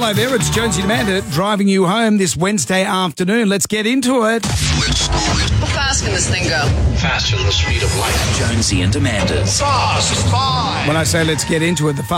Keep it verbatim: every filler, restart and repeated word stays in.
Hello there, it's Jonesy and Amanda driving you home this Wednesday afternoon. Let's get into it. How fast can this thing go? Faster than the speed of light. Jonesy and Amanda's Fast Five. When I say let's get into it, the